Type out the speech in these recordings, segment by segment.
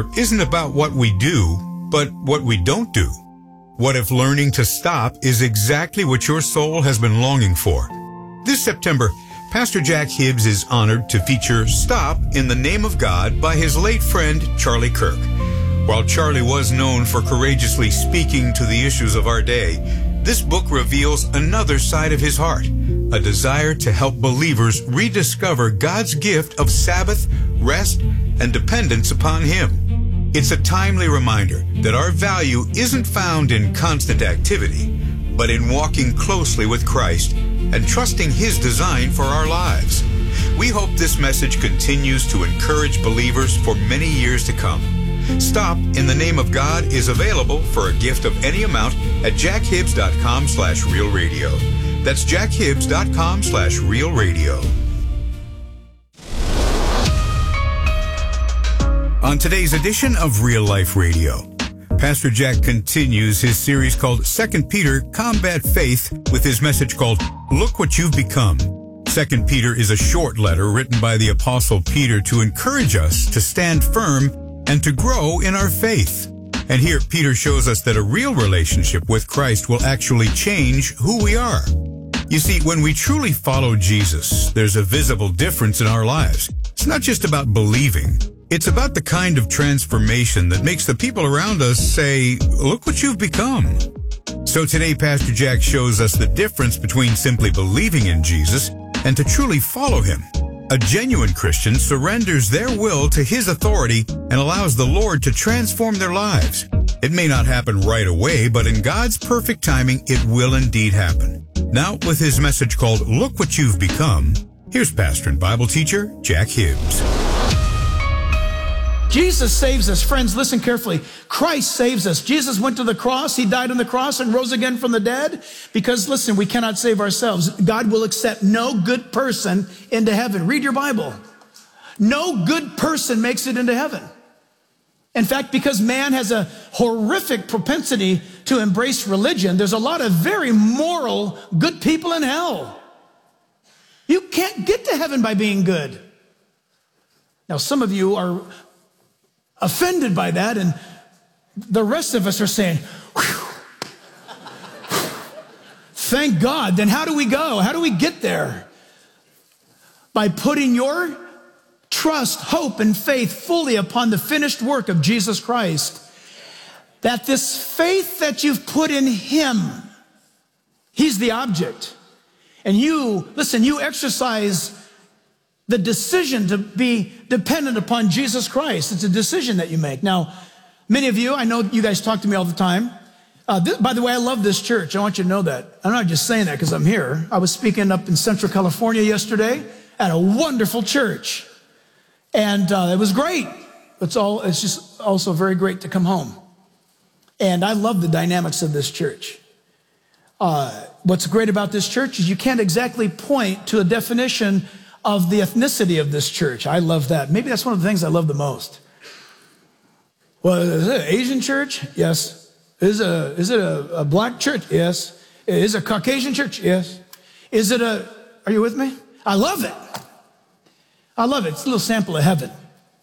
matter isn't about what we do, but what we don't do. What if learning to stop is exactly what your soul has been longing for? This September, Pastor Jack Hibbs is honored to feature Stop in the Name of God by his late friend Charlie Kirk. While Charlie was known for courageously speaking to the issues of our day, this book reveals another side of his heart, a desire to help believers rediscover God's gift of Sabbath, rest, and dependence upon Him. It's a timely reminder that our value isn't found in constant activity, but in walking closely with Christ and trusting His design for our lives. We hope this message continues to encourage believers for many years to come. Stop in the Name of God is available for a gift of any amount at jackhibbs.com/realradio. That's jackhibbs.com/realradio. On today's edition of Real Life Radio, Pastor Jack continues his series called 2 Peter Combat Faith with his message called Look What You've Become. 2 Peter is a short letter written by the Apostle Peter to encourage us to stand firm and to grow in our faith. And here Peter shows us that a real relationship with Christ will actually change who we are. You see, when we truly follow Jesus, there's a visible difference in our lives. It's not just about believing. It's about the kind of transformation that makes the people around us say, look what you've become. So today, Pastor Jack shows us the difference between simply believing in Jesus and to truly follow Him. A genuine Christian surrenders their will to His authority and allows the Lord to transform their lives. It may not happen right away, but in God's perfect timing, it will indeed happen. Now, with his message called Look What You've Become, here's pastor and Bible teacher Jack Hibbs. Jesus saves us. Friends, listen carefully. Christ saves us. Jesus went to the cross. He died on the cross and rose again from the dead. Because, listen, we cannot save ourselves. God will accept no good person into heaven. Read your Bible. No good person makes it into heaven. In fact, because man has a horrific propensity to embrace religion, there's a lot of very moral, good people in hell. You can't get to heaven by being good. Now, some of you are offended by that, and the rest of us are saying, whew, thank God. Then how do we go? How do we get there? By putting your trust, hope, and faith fully upon the finished work of Jesus Christ. That this faith that you've put in Him, He's the object. And you exercise the decision to be dependent upon Jesus Christ. It's a decision that you make. Now, many of you, I know you guys talk to me all the time. By the way, I love this church. I want you to know that. I'm not just saying that because I'm here. I was speaking up in Central California yesterday at a wonderful church. And it was great. It's just also very great to come home. And I love the dynamics of this church. What's great about this church is you can't exactly point to a definition of the ethnicity of this church. I love that. Maybe that's one of the things I love the most. Well, is it an Asian church? Yes. Is it a black church? Yes. Is it a Caucasian church? Yes. Are you with me? I love it. I love it. It's a little sample of heaven.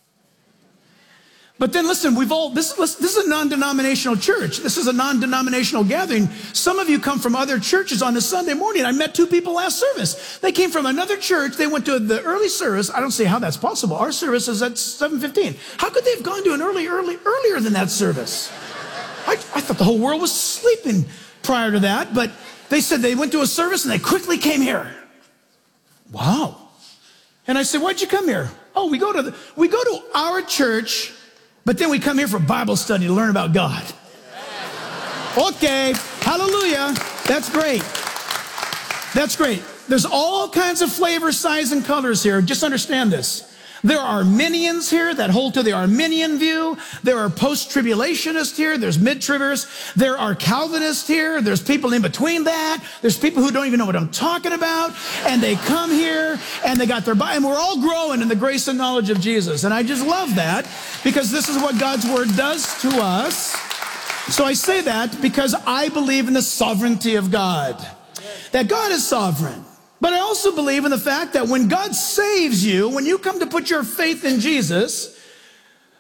But then listen, this is a non-denominational church. This is a non-denominational gathering. Some of you come from other churches on a Sunday morning. I met two people last service. They came from another church. They went to the early service. I don't see how that's possible. Our service is at 7:15. How could they have gone to an earlier than that service? I thought the whole world was sleeping prior to that, but they said they went to a service and they quickly came here. Wow. And I said, why'd you come here? Oh, we go to our church, but then we come here for Bible study to learn about God. Okay, hallelujah. That's great. That's great. There's all kinds of flavors, size, and colors here. Just understand this. There are Arminians here that hold to the Arminian view. There are post-tribulationists here. There's mid-tribbers. There are Calvinists here. There's people in between that. There's people who don't even know what I'm talking about. And they come here and they got their Bible. And we're all growing in the grace and knowledge of Jesus. And I just love that because this is what God's Word does to us. So I say that because I believe in the sovereignty of God. That God is sovereign. But I also believe in the fact that when God saves you, when you come to put your faith in Jesus,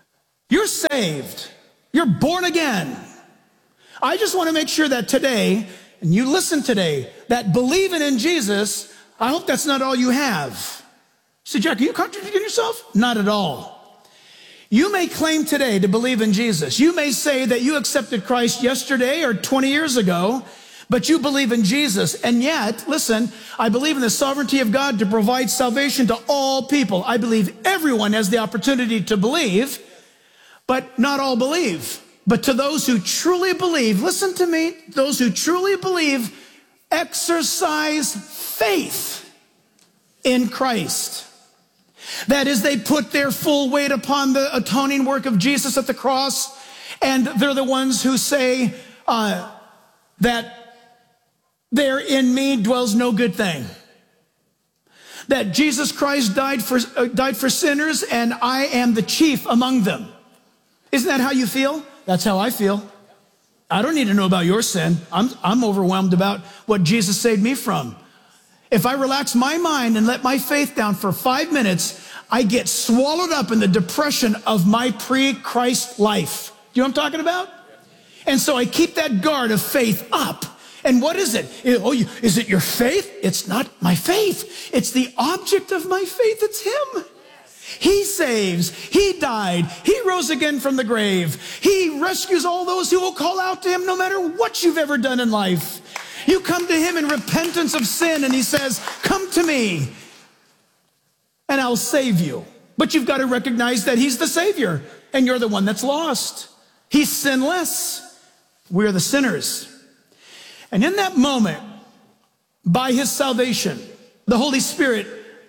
You're saved. You're born again. I just want to make sure that today, and you listen today, that believing in Jesus, I hope that's not all you have. See, Jack, are you contradicting yourself? Not at all. You may claim today to believe in Jesus. You may say that you accepted Christ yesterday or 20 years ago, but you believe in Jesus. And yet, listen, I believe in the sovereignty of God to provide salvation to all people. I believe everyone has the opportunity to believe, but not all believe. But to those who truly believe, listen to me, those who truly believe exercise faith in Christ. That is, they put their full weight upon the atoning work of Jesus at the cross, and they're the ones who say that there in me dwells no good thing. That Jesus Christ died for sinners, and I am the chief among them. Isn't that how you feel? That's how I feel. I don't need to know about your sin. I'm overwhelmed about what Jesus saved me from. If I relax my mind and let my faith down for 5 minutes, I get swallowed up in the depression of my pre-Christ life. Do you know what I'm talking about? And so I keep that guard of faith up. And what is it? Is it your faith? It's not my faith. It's the object of my faith. It's him. He saves. He died. He rose again from the grave. He rescues all those who will call out to him no matter what you've ever done in life. You come to him in repentance of sin, and he says, come to me, and I'll save you. But you've got to recognize that he's the Savior, and you're the one that's lost. He's sinless. We're the sinners. And in that moment, by his salvation, the Holy Spirit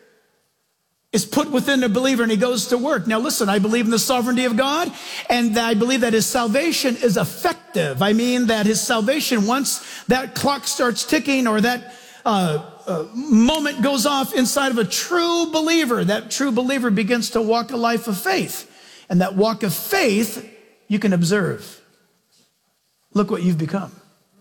is put within the believer, and he goes to work. Now listen, I believe in the sovereignty of God, and I believe that his salvation is effective. I mean that his salvation, once that clock starts ticking, or that moment goes off inside of a true believer, that true believer begins to walk a life of faith. And that walk of faith, you can observe. Look what you've become.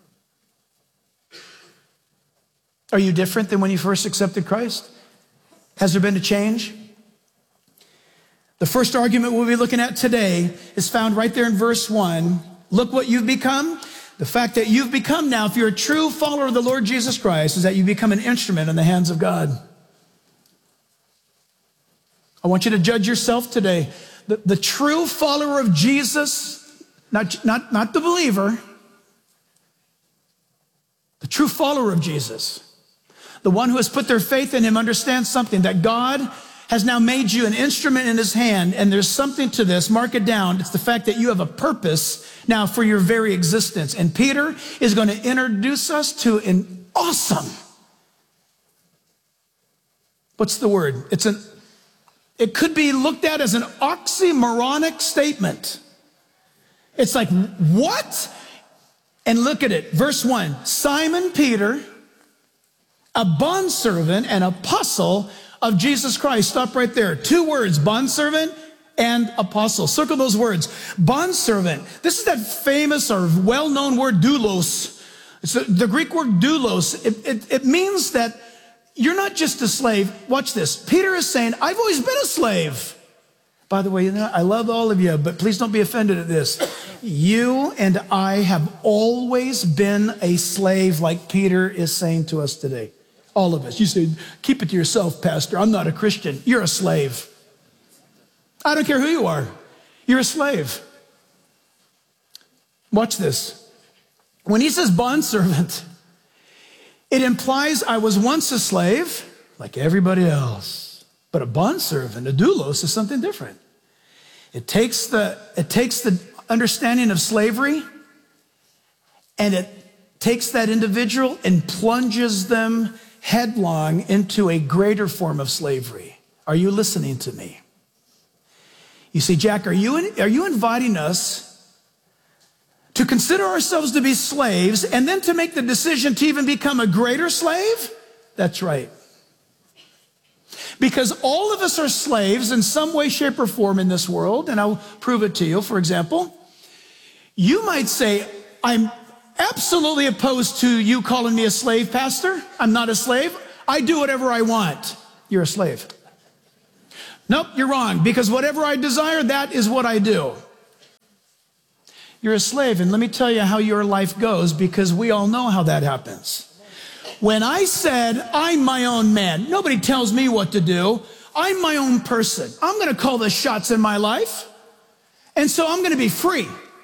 Are you different than when you first accepted Christ? Has there been a change? The first argument we'll be looking at today is found right there in verse 1. Look what you've become. The fact that you've become now, if you're a true follower of the Lord Jesus Christ, is that you become an instrument in the hands of God. I want you to judge yourself today. The true follower of Jesus, not the believer, the true follower of Jesus, the one who has put their faith in him, understands something, that God has now made you an instrument in his hand, and there's something to this. Mark it down. It's the fact that you have a purpose now for your very existence. And Peter is going to introduce us to an awesome, what's the word? It could be looked at as an oxymoronic statement. It's like, what? And look at it. Verse 1, Simon Peter, a bondservant and apostle of Jesus Christ. Stop right there. 2 words, bondservant and apostle. Circle those words. Bondservant. This is that famous or well-known word, doulos. It's the Greek word doulos. It means that you're not just a slave. Watch this. Peter is saying, I've always been a slave. By the way, you know, I love all of you, but please don't be offended at this. You and I have always been a slave, like Peter is saying to us today. All of us. You say, keep it to yourself, Pastor. I'm not a Christian. You're a slave. I don't care who you are. You're a slave. Watch this. When he says bondservant, it implies I was once a slave, like everybody else. But a bondservant, a doulos, is something different. It takes the understanding of slavery, and it takes that individual and plunges them headlong into a greater form of slavery. Are you listening to me? You see, Jack, are you inviting us to consider ourselves to be slaves and then to make the decision to even become a greater slave? That's right. Because all of us are slaves in some way, shape, or form in this world, and I'll prove it to you. For example, you might say, I'm absolutely opposed to you calling me a slave, Pastor. I'm not a slave. I do whatever I want. You're a slave. Nope, you're wrong, because whatever I desire, that is what I do. You're a slave. And let me tell you how your life goes, because we all know how that happens. When I said, I'm my own man, nobody tells me what to do. I'm my own person. I'm going to call the shots in my life. And so I'm going to be free.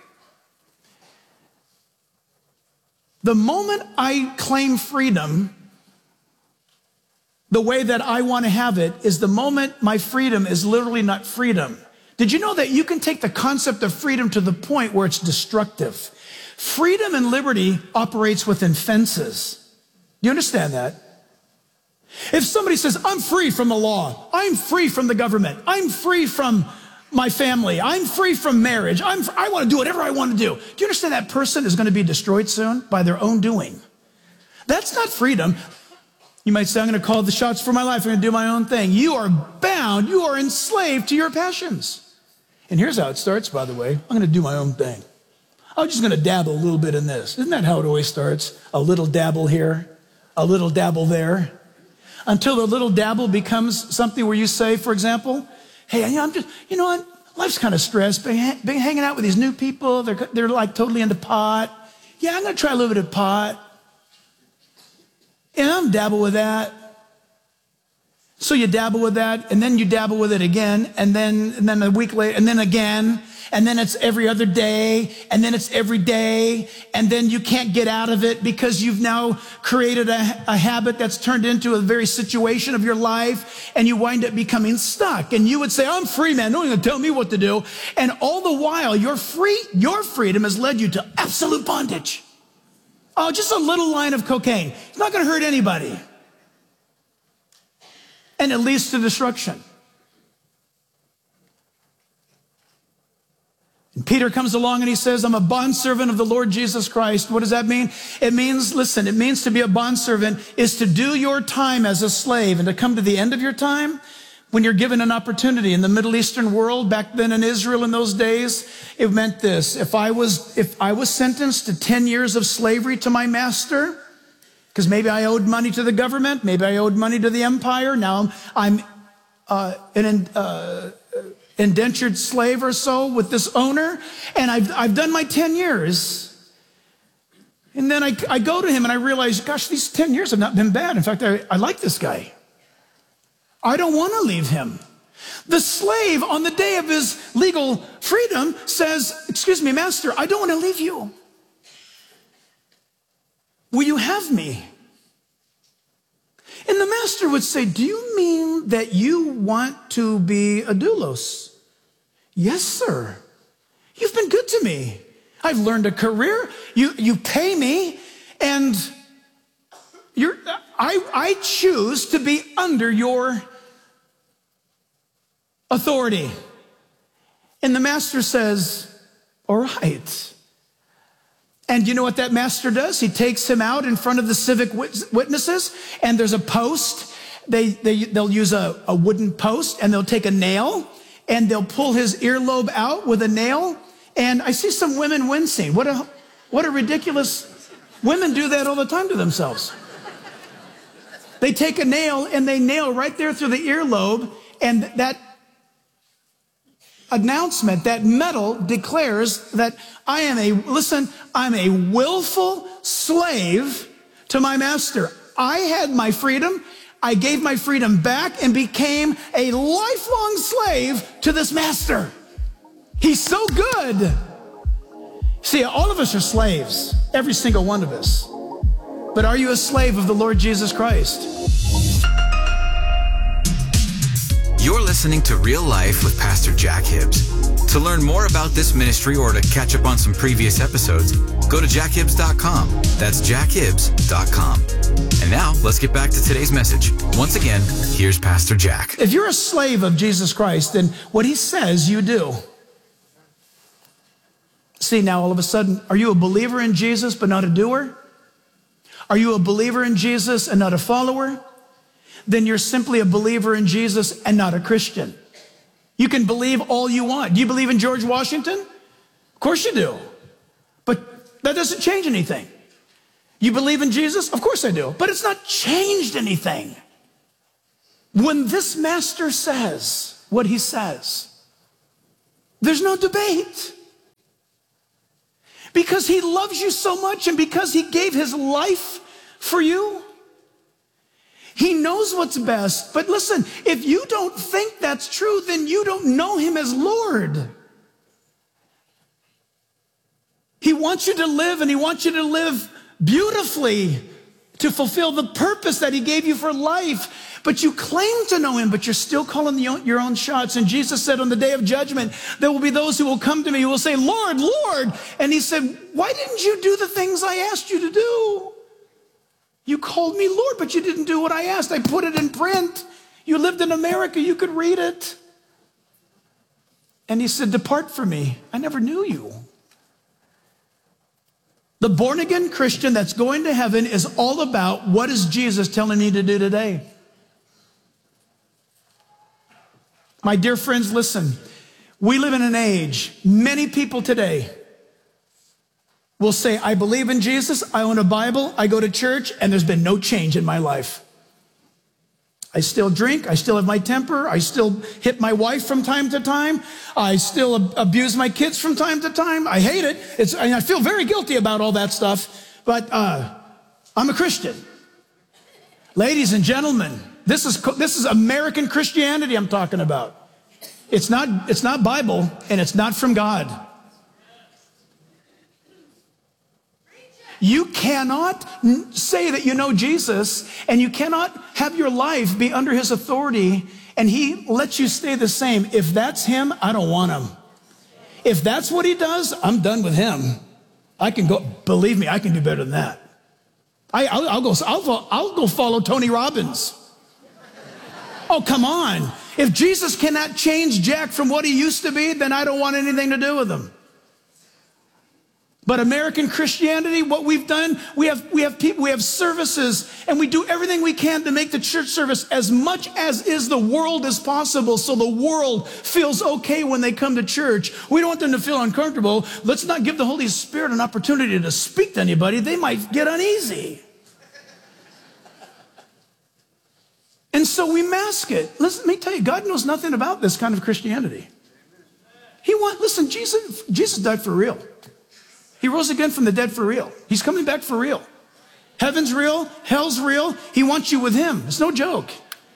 The moment I claim freedom, the way that I want to have it is the moment my freedom is literally not freedom. Did you know that you can take the concept of freedom to the point where it's destructive? Freedom and liberty operates within fences. Do you understand that? If somebody says, I'm free from the law, I'm free from the government, I'm free from my family, I'm free from marriage, I want to do whatever I want to do. Do you understand that person is going to be destroyed soon by their own doing? That's not freedom. You might say, I'm going to call the shots for my life, I'm going to do my own thing. You are bound, you are enslaved to your passions. And here's how it starts, by the way. I'm going to do my own thing. I'm just going to dabble a little bit in this. Isn't that how it always starts? A little dabble here, a little dabble there. Until the little dabble becomes something where you say, for example, hey, I'm just, you know what? Life's kind of stressed. Been hanging out with these new people. They're like totally into pot. Yeah, I'm going to try a little bit of pot. And I'm dabble with that. So you dabble with that, and then you dabble with it again, and then a week later, and then again, and then it's every other day, and then it's every day, and then you can't get out of it because you've now created a habit that's turned into a very situation of your life, and you wind up becoming stuck. And you would say, I'm free, man. No one's going to tell me what to do. And all the while, your freedom has led you to absolute bondage. Oh, just a little line of cocaine. It's not going to hurt anybody. And it leads to destruction. And Peter comes along and he says, I'm a bondservant of the Lord Jesus Christ. What does that mean? It means, listen, it means to be a bondservant is to do your time as a slave and to come to the end of your time when you're given an opportunity. In the Middle Eastern world, back then in Israel in those days, it meant this. If I was sentenced to 10 years of slavery to my master, because maybe I owed money to the government, maybe I owed money to the empire, now I'm an indentured slave or so with this owner, and I've done my 10 years. And then I go to him and I realize, gosh, these 10 years have not been bad. In fact, I like this guy. I don't want to leave him. The slave on the day of his legal freedom says, excuse me, master, I don't want to leave you. Will you have me? And the master would say, do you mean that you want to be a doulos? Yes, sir. You've been good to me. I've learned a career. You pay me, and I choose to be under your authority. And the master says, all right. And you know what that master does? He takes him out in front of the civic witnesses, and there's a post. They'll use a wooden post, and they'll take a nail, and they'll pull his earlobe out with a nail. And I see some women wincing. What a ridiculous, women do that all the time to themselves. They take a nail, and they nail right there through the earlobe, and that announcement, that metal declares that I'm a willful slave to my master. I had my freedom. I gave my freedom back and became a lifelong slave to this master. He's so good. See, all of us are slaves, every single one of us. But are you a slave of the Lord Jesus Christ? You're listening to Real Life with Pastor Jack Hibbs. To learn more about this ministry or to catch up on some previous episodes, go to jackhibbs.com. That's jackhibbs.com. And now, let's get back to today's message. Once again, here's Pastor Jack. If you're a slave of Jesus Christ, then what he says, you do. See, now all of a sudden, are you a believer in Jesus but not a doer? Are you a believer in Jesus and not a follower? Then you're simply a believer in Jesus and not a Christian. You can believe all you want. Do you believe in George Washington? Of course you do. But that doesn't change anything. You believe in Jesus? Of course I do. But it's not changed anything. When this master says what he says, there's no debate. Because he loves you so much and because he gave his life for you. He knows what's best. But listen, if you don't think that's true, then you don't know him as Lord. He wants you to live, and he wants you to live beautifully to fulfill the purpose that he gave you for life. But you claim to know him, but you're still calling your own shots. And Jesus said on the day of judgment, there will be those who will come to me who will say, Lord, Lord. And he said, why didn't you do the things I asked you to do? You called me Lord, but you didn't do what I asked. I put it in print. You lived in America. You could read it. And he said, depart from me. I never knew you. The born-again Christian that's going to heaven is all about, what is Jesus telling me to do today? My dear friends, listen. We live in an age, many people today will say, I believe in Jesus, I own a Bible, I go to church, and there's been no change in my life. I still drink, I still have my temper, I still hit my wife from time to time, I still abuse my kids from time to time. I hate it. I feel very guilty about all that stuff, but I'm a Christian. Ladies and gentlemen, this is American Christianity I'm talking about. It's not Bible, and it's not from God. You cannot say that you know Jesus, and you cannot have your life be under his authority, and he lets you stay the same. If that's him, I don't want him. If that's what he does, I'm done with him. I can go, believe me, I can do better than that. I'll go follow Tony Robbins. Oh, come on. If Jesus cannot change Jack from what he used to be, then I don't want anything to do with him. But American Christianity, what we've done, we have people, we have services, and we do everything we can to make the church service as much as is the world as possible, so the world feels okay when they come to church. We don't want them to feel uncomfortable. Let's not give the Holy Spirit an opportunity to speak to anybody. They might get uneasy. And so we mask it. Listen, let me tell you, God knows nothing about this kind of Christianity. Listen, Jesus died for real. He rose again from the dead for real. He's coming back for real. Heaven's real. Hell's real. He wants you with him. It's no joke.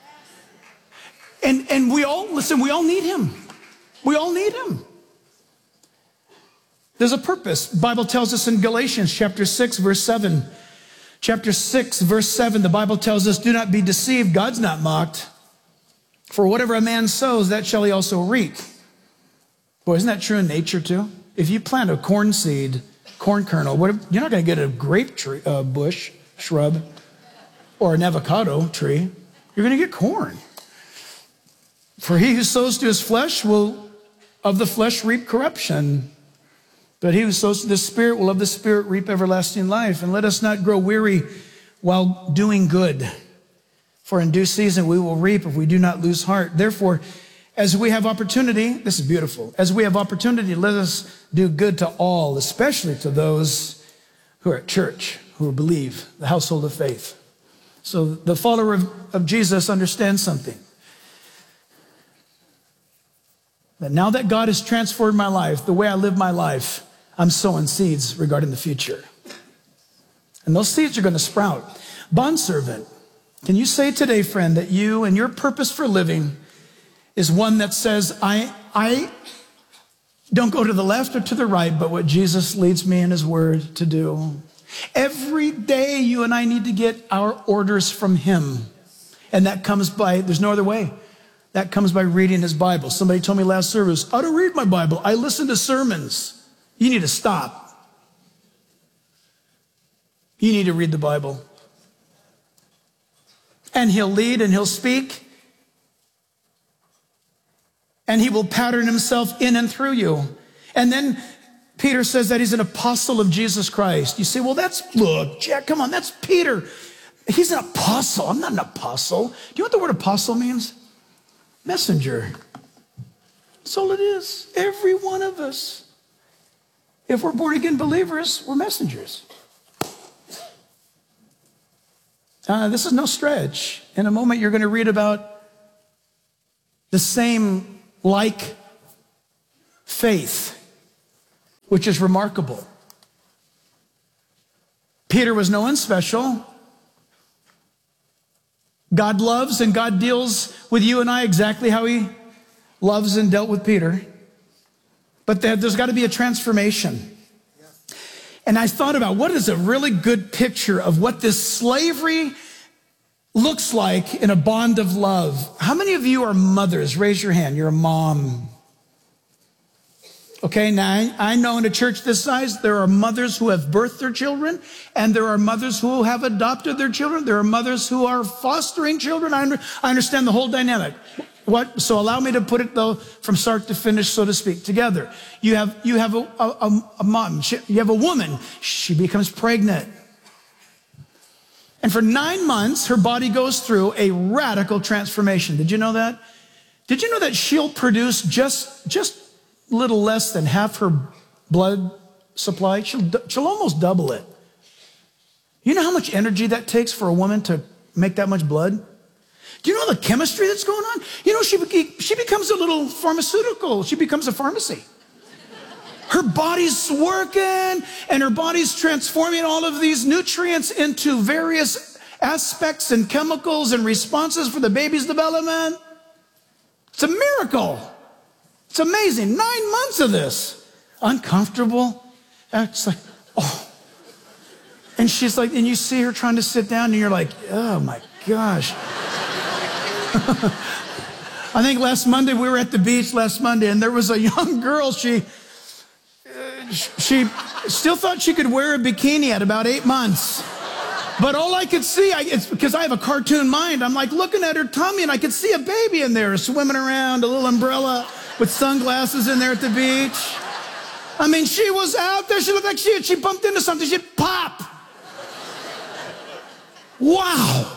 And we all need him. We all need him. There's a purpose. The Bible tells us in Galatians chapter 6, verse 7. Chapter 6, verse 7, the Bible tells us, do not be deceived. God's not mocked. For whatever a man sows, that shall he also reap. Boy, isn't that true in nature too? If you plant a corn seed, corn kernel, you're not going to get a grape tree, bush, shrub, or an avocado tree. You're going to get corn. For he who sows to his flesh will of the flesh reap corruption. But he who sows to the Spirit will of the Spirit reap everlasting life. And let us not grow weary while doing good. For in due season we will reap if we do not lose heart. Therefore, as we have opportunity, this is beautiful. As we have opportunity, let us do good to all, especially to those who are at church, who believe, the household of faith. So the follower of Jesus understands something. That now that God has transformed my life, the way I live my life, I'm sowing seeds regarding the future. And those seeds are going to sprout. Bondservant, can you say today, friend, that you and your purpose for living is one that says, I don't go to the left or to the right, but what Jesus leads me in his word to do. Every day you and I need to get our orders from him. And that comes by, there's no other way. That comes by reading his Bible. Somebody told me last service, I don't read my Bible. I listen to sermons. You need to stop. You need to read the Bible. And he'll lead and he'll speak. And he will pattern himself in and through you. And then Peter says that he's an apostle of Jesus Christ. You say, well, look, Jack, come on, that's Peter. He's an apostle. I'm not an apostle. Do you know what the word apostle means? Messenger. That's all it is. Every one of us. If we're born again believers, we're messengers. This is no stretch. In a moment, you're going to read about the same like faith, which is remarkable. Peter was no one special. God loves and God deals with you and I exactly how he loves and dealt with Peter. But there's got to be a transformation. And I thought about what is a really good picture of what this slavery looks like in a bond of love. How many of you are mothers? Raise your hand. You're a mom. Okay, now I know in a church this size, there are mothers who have birthed their children, and there are mothers who have adopted their children. There are mothers who are fostering children. I understand the whole dynamic. So allow me to put it, though, from start to finish, so to speak, together. You have a mom. You have a woman. She becomes pregnant. And for 9 months, her body goes through a radical transformation. Did you know that? Did you know that she'll produce just little less than half her blood supply? She'll almost double it. You know how much energy that takes for a woman to make that much blood? Do you know the chemistry that's going on? You know, she becomes a little pharmaceutical. She becomes a pharmacy. Her body's working, and her body's transforming all of these nutrients into various aspects and chemicals and responses for the baby's development. It's a miracle. It's amazing. 9 months of this. Uncomfortable. It's like, oh. And she's like, and you see her trying to sit down, and you're like, oh my gosh. I think last Monday, we were at the beach last Monday, and there was a young girl. She still thought she could wear a bikini at about 8 months. But all I could see, it's because I have a cartoon mind, I'm like looking at her tummy, and I could see a baby in there swimming around, a little umbrella with sunglasses in there at the beach. I mean, she was out there. She looked like she bumped into something. She'd pop. Wow.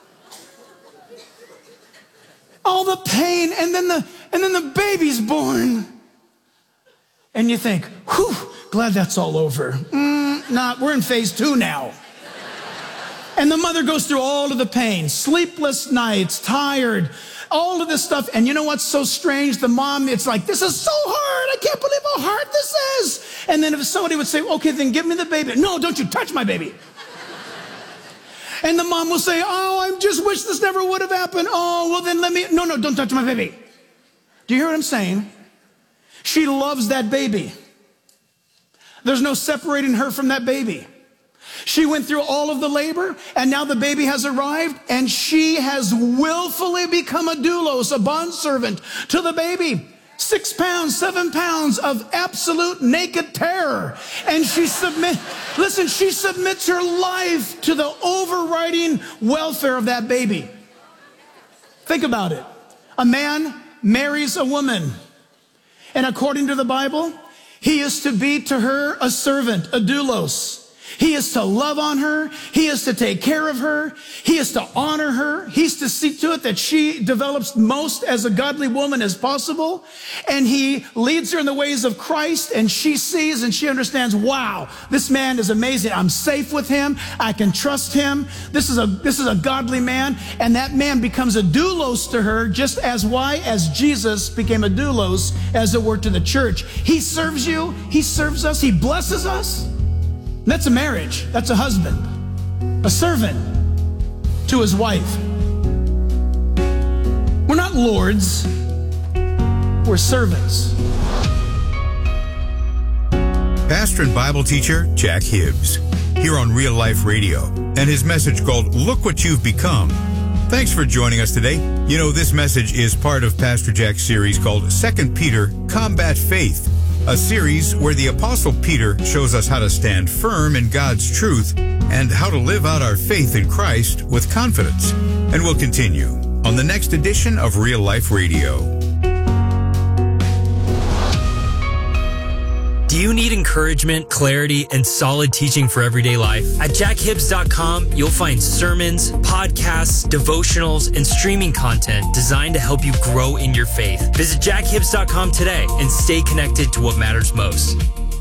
All the pain, and then the baby's born. And you think, whew, glad that's all over. We're in phase 2 now. And the mother goes through all of the pain, sleepless nights, tired, all of this stuff. And you know what's so strange? The mom, it's like, this is so hard. I can't believe how hard this is. And then if somebody would say, okay, then give me the baby. No, don't you touch my baby. And the mom will say, oh, I just wish this never would have happened. Oh, well then no, don't touch my baby. Do you hear what I'm saying? She loves that baby. There's no separating her from that baby. She went through all of the labor, and now the baby has arrived, and she has willfully become a doulos, a bondservant to the baby. 6 pounds, 7 pounds of absolute naked terror. And she submits her life to the overriding welfare of that baby. Think about it. A man marries a woman, and according to the Bible, he is to be to her a servant, a doulos. He is to love on her. He is to take care of her. He is to honor her. He's to see to it that she develops most as a godly woman as possible. And he leads her in the ways of Christ, and she sees and she understands, wow, this man is amazing. I'm safe with him. I can trust him. This is a godly man. And that man becomes a doulos to her, just as Jesus became a doulos, as it were, to the church. He serves you. He serves us. He blesses us. That's a marriage. That's a husband, a servant to his wife. We're not lords. We're servants. Pastor and Bible teacher Jack Hibbs, here on Real Life Radio, and his message called Look What You've Become. Thanks for joining us today. You know, this message is part of Pastor Jack's series called 2 Peter, Combat Faith, a series where the Apostle Peter shows us how to stand firm in God's truth and how to live out our faith in Christ with confidence. And we'll continue on the next edition of Real Life Radio. Do you need encouragement, clarity, and solid teaching for everyday life? At jackhibbs.com, you'll find sermons, podcasts, devotionals, and streaming content designed to help you grow in your faith. Visit jackhibbs.com today and stay connected to what matters most.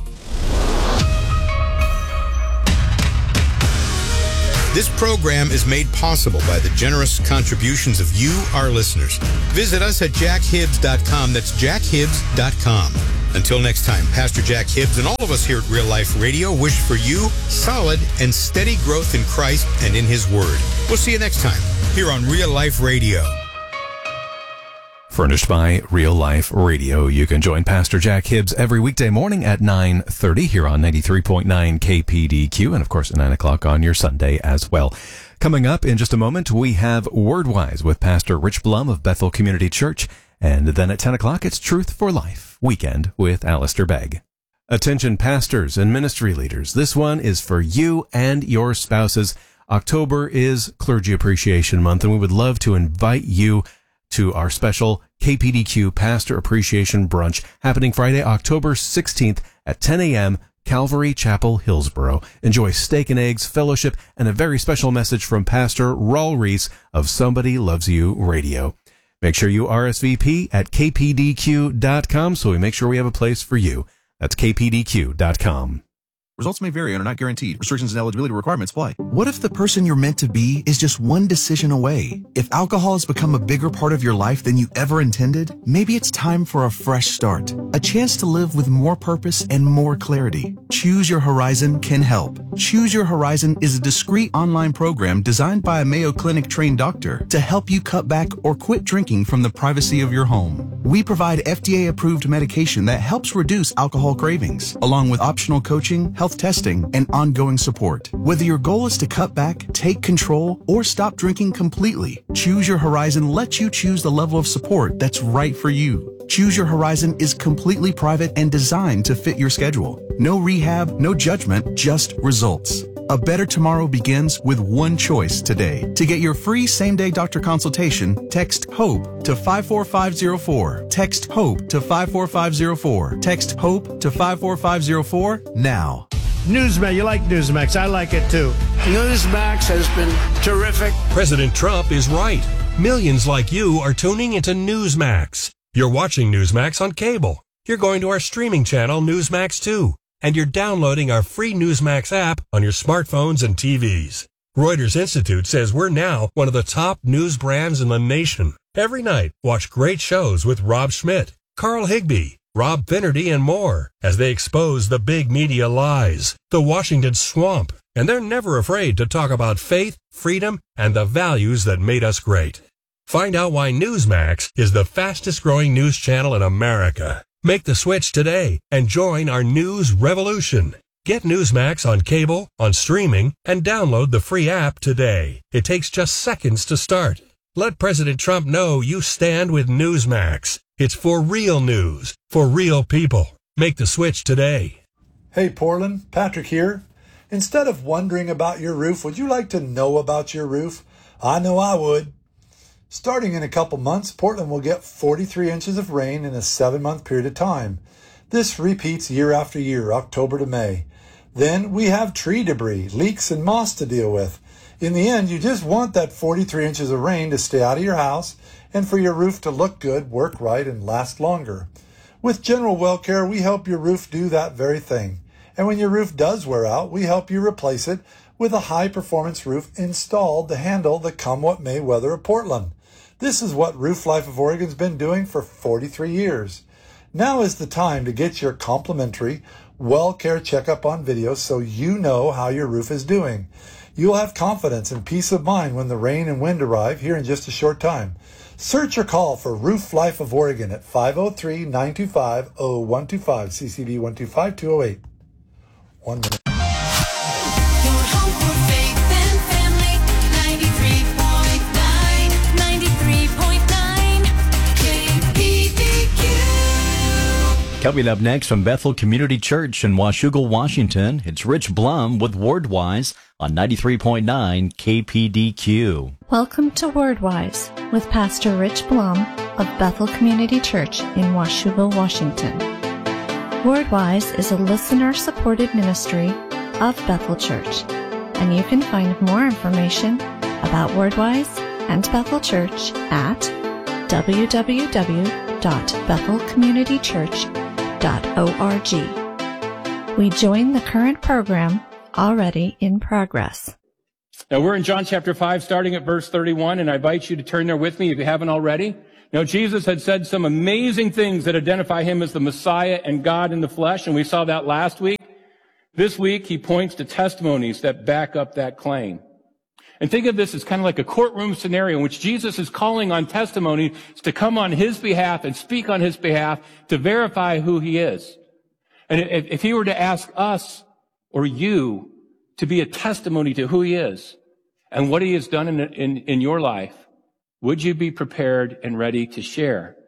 This program is made possible by the generous contributions of you, our listeners. Visit us at jackhibbs.com. That's jackhibbs.com. Until next time, Pastor Jack Hibbs and all of us here at Real Life Radio wish for you solid and steady growth in Christ and in His Word. We'll see you next time here on Real Life Radio. Furnished by Real Life Radio. You can join Pastor Jack Hibbs every weekday morning at 9:30 here on 93.9 KPDQ, and of course at 9 o'clock on your Sunday as well. Coming up in just a moment, we have Wordwise with Pastor Rich Blum of Bethel Community Church, and then at 10 o'clock it's Truth for Life Weekend with Alistair Begg. Attention pastors and ministry leaders, this one is for you and your spouses. October is Clergy Appreciation Month, and we would love to invite you to our special KPDQ Pastor Appreciation Brunch happening Friday, October 16th at 10 a.m., Calvary Chapel, Hillsboro. Enjoy steak and eggs, fellowship, and a very special message from Pastor Raul Reese of Somebody Loves You Radio. Make sure you RSVP at kpdq.com so we make sure we have a place for you. That's kpdq.com. Results may vary and are not guaranteed. Restrictions and eligibility requirements apply. What if the person you're meant to be is just one decision away? If alcohol has become a bigger part of your life than you ever intended, maybe it's time for a fresh start. A chance to live with more purpose and more clarity. Choose Your Horizon can help. Choose Your Horizon is a discreet online program designed by a Mayo Clinic trained doctor to help you cut back or quit drinking from the privacy of your home. We provide FDA-approved medication that helps reduce alcohol cravings, along with optional coaching, health testing, and ongoing support. Whether your goal is to cut back, take control, or stop drinking completely, Choose Your Horizon lets you choose the level of support that's right for you. Choose Your Horizon is completely private and designed to fit your schedule. No rehab, no judgment, just results. A better tomorrow begins with one choice today. To get your free same-day doctor consultation, text HOPE to 54504. Text HOPE to 54504. Text HOPE to 54504 now. Newsmax, you like Newsmax. I like it too. Newsmax has been terrific. President Trump is right. Millions like you are tuning into Newsmax. You're watching Newsmax on cable. You're going to our streaming channel, Newsmax 2. And you're downloading our free Newsmax app on your smartphones and TVs. Reuters Institute says we're now one of the top news brands in the nation. Every night, watch great shows with Rob Schmidt, Carl Higbee, Rob Finnerty, and more as they expose the big media lies, the Washington swamp, and they're never afraid to talk about faith, freedom, and the values that made us great. Find out why Newsmax is the fastest growing news channel in America. Make the switch today and join our news revolution. Get Newsmax on cable, on streaming, and download the free app today. It takes just seconds to start. Let President Trump know you stand with Newsmax. It's for real news, for real people. Make the switch today. Hey Portland, Patrick here. Instead of wondering about your roof, would you like to know about your roof? I know I would. Starting in a couple months, Portland will get 43 inches of rain in a 7-month period of time. This repeats year after year, October to May. Then we have tree debris, leaks, and moss to deal with. In the end, you just want that 43 inches of rain to stay out of your house and for your roof to look good, work right, and last longer. With General Well Care, we help your roof do that very thing. And when your roof does wear out, we help you replace it with a high-performance roof installed to handle the come-what-may weather of Portland. This is what Roof Life of Oregon's been doing for 43 years. Now is the time to get your complimentary Well Care checkup on video so you know how your roof is doing. You'll have confidence and peace of mind when the rain and wind arrive here in just a short time. Search or call for Roof Life of Oregon at 503-925-0125, CCB 125-208. 1 minute. Coming up next from Bethel Community Church in Washougal, Washington, it's Rich Blum with Wordwise on 93.9 KPDQ. Welcome to Wordwise with Pastor Rich Blum of Bethel Community Church in Washougal, Washington. Wordwise is a listener-supported ministry of Bethel Church, and you can find more information about Wordwise and Bethel Church at www.bethelcommunitychurch.org. We join the current program already in progress. Now we're in John chapter 5, starting at verse 31, and I invite you to turn there with me if you haven't already. You know, Jesus had said some amazing things that identify him as the Messiah and God in the flesh, and we saw that last week. This week, he points to testimonies that back up that claim. And think of this as kind of like a courtroom scenario in which Jesus is calling on testimonies to come on his behalf and speak on his behalf to verify who he is. And if he were to ask us or you to be a testimony to who he is and what he has done in your life, would you be prepared and ready to share?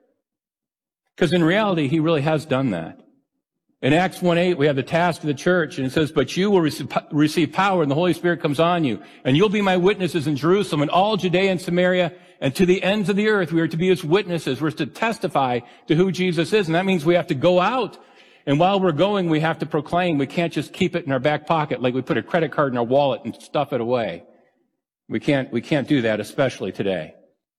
Because in reality, he really has done that. In Acts 1:8, we have the task of the church, and it says, but you will receive power, and the Holy Spirit comes on you, and you'll be my witnesses in Jerusalem and all Judea and Samaria, and to the ends of the earth. We are to be his witnesses. We're to testify to who Jesus is, and that means we have to go out. And while we're going, we have to proclaim. We can't just keep it in our back pocket like we put a credit card in our wallet and stuff it away. We can't do that, especially today.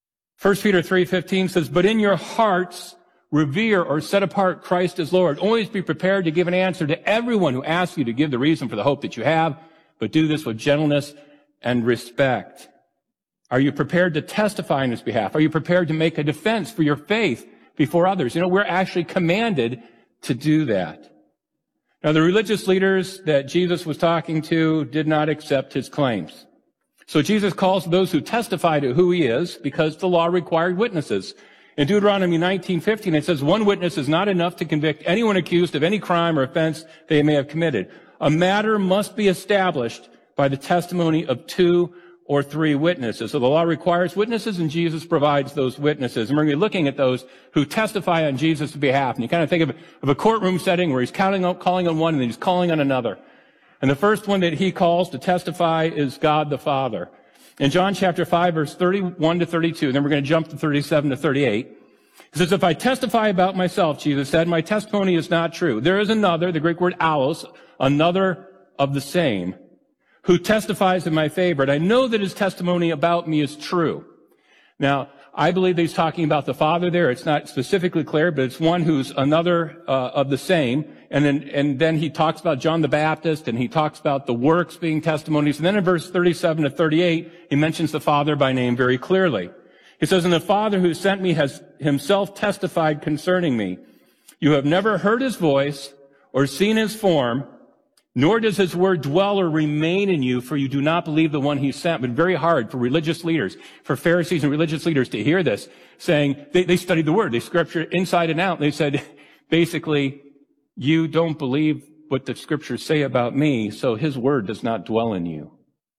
1 Peter 3:15 says, but in your hearts, revere or set apart Christ as Lord. Always be prepared to give an answer to everyone who asks you to give the reason for the hope that you have, but do this with gentleness and respect. Are you prepared to testify on his behalf? Are you prepared to make a defense for your faith before others? You know, we're actually commanded to do that. Now, the religious leaders that Jesus was talking to did not accept his claims. So Jesus calls those who testify to who he is because the law required witnesses. In Deuteronomy 19:15, it says, one witness is not enough to convict anyone accused of any crime or offense they may have committed. A matter must be established by the testimony of 2 or 3 witnesses. So the law requires witnesses, and Jesus provides those witnesses. And we're going to be looking at those who testify on Jesus' behalf. And you kind of think of a courtroom setting where he's calling on one and then he's calling on another. And the first one that he calls to testify is God the Father. In John chapter 5, verse 31 to 32, then we're going to jump to 37 to 38. He says, if I testify about myself, Jesus said, my testimony is not true. There is another, the Greek word allos, another of the same, who testifies in my favor. And I know that his testimony about me is true. Now, I believe that he's talking about the Father there. It's not specifically clear, but it's one who's another of the same. And then he talks about John the Baptist, and he talks about the works being testimonies. And then in verse 37 to 38, he mentions the Father by name very clearly. He says, and the Father who sent me has himself testified concerning me. You have never heard his voice or seen his form, nor does his word dwell or remain in you, for you do not believe the one he sent. But very hard for religious leaders, for Pharisees and religious leaders to hear this, saying, they studied the word, they scripture inside and out. They said, basically, you don't believe what the scriptures say about me, so his word does not dwell in you.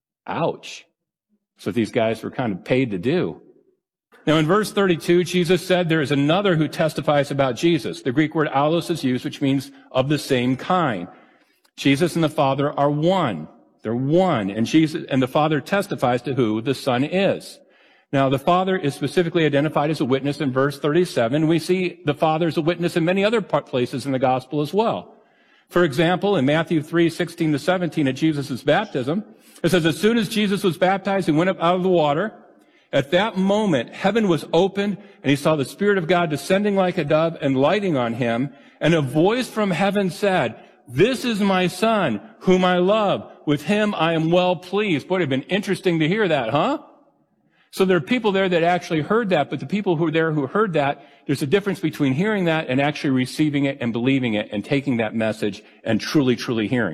Ouch. That's what these guys were kind of paid to do. Now, in verse 32, Jesus said there is another who testifies about Jesus. The Greek word allos is used, which means of the same kind. Jesus and the Father are one. They're one. And Jesus and the Father testifies to who the Son is. Now, the Father is specifically identified as a witness in verse 37. We see the Father as a witness in many other places in the gospel as well. For example, in Matthew 3:16 to 17 at Jesus' baptism, it says, as soon as Jesus was baptized, he went up out of the water. At that moment, heaven was opened, and he saw the Spirit of God descending like a dove and lighting on him. And a voice from heaven said, this is my Son, whom I love. With him I am well pleased. Boy, it would have been interesting to hear that, huh? So there are people there that actually heard that, but the people who were there who heard that, there's a difference between hearing that and actually receiving it and believing it and taking that message and truly, truly hearing.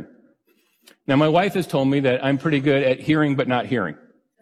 Now, my wife has told me that I'm pretty good at hearing but not hearing.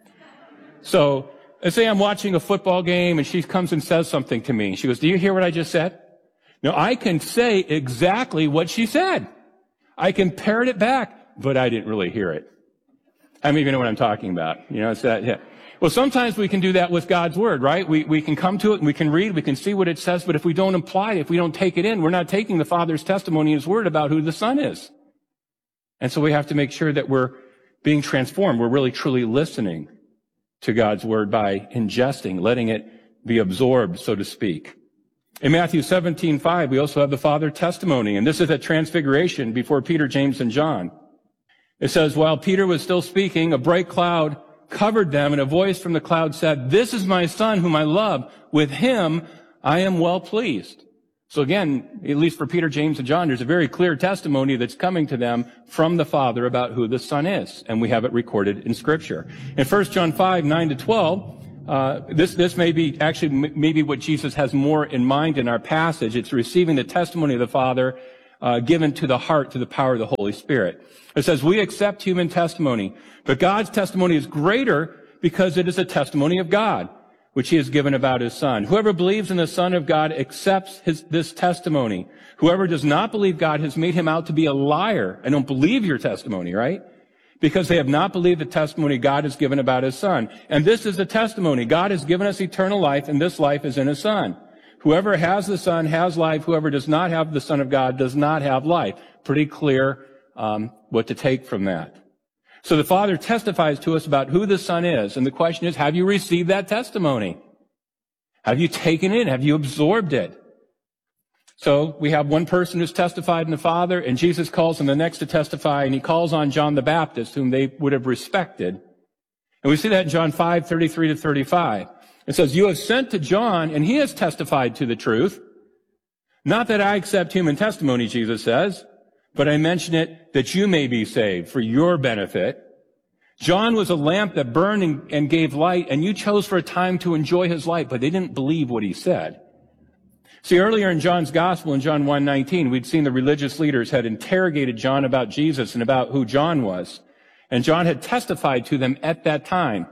So let's say I'm watching a football game and she comes and says something to me. She goes, do you hear what I just said? Now, I can say exactly what she said. I can parrot it back, but I didn't really hear it. I don't even know what I'm talking about. You know, it's that, yeah. Well, sometimes we can do that with God's word, right? We can come to it and we can read, we can see what it says, but if we don't apply it, if we don't take it in, we're not taking the Father's testimony, his word about who the Son is. And so we have to make sure that we're being transformed. We're really truly listening to God's word by ingesting, letting it be absorbed, so to speak. In Matthew 17:5, we also have the Father testimony, and this is at Transfiguration before Peter, James, and John. It says, while Peter was still speaking, a bright cloud covered them, and a voice from the cloud said, this is my Son whom I love. With him I am well pleased. So again, at least for Peter, James, and John, there's a very clear testimony that's coming to them from the Father about who the Son is, and we have it recorded in Scripture. In 1 John 5:9 to 12, this may be actually maybe what Jesus has more in mind in our passage. It's receiving the testimony of the Father given to the heart through the power of the Holy Spirit. It says, we accept human testimony, but God's testimony is greater because it is a testimony of God, which he has given about his Son. Whoever believes in the Son of God accepts this testimony. Whoever does not believe God has made him out to be a liar. I don't believe your testimony, right? Because they have not believed the testimony God has given about his Son. And this is the testimony. God has given us eternal life, and this life is in his Son. Whoever has the Son has life. Whoever does not have the Son of God does not have life. Pretty clear what to take from that. So the Father testifies to us about who the Son is. And the question is, have you received that testimony? Have you taken it? Have you absorbed it? So we have one person who's testified in the Father, and Jesus calls on the next to testify, and he calls on John the Baptist, whom they would have respected. And we see that in John 5:33 to 35. It says, you have sent to John, and he has testified to the truth. Not that I accept human testimony, Jesus says, but I mention it that you may be saved for your benefit. John was a lamp that burned and gave light, and you chose for a time to enjoy his light, but they didn't believe what he said. See, earlier in John's gospel, in John 1:19, we'd seen the religious leaders had interrogated John about Jesus and about who John was. And John had testified to them at that time.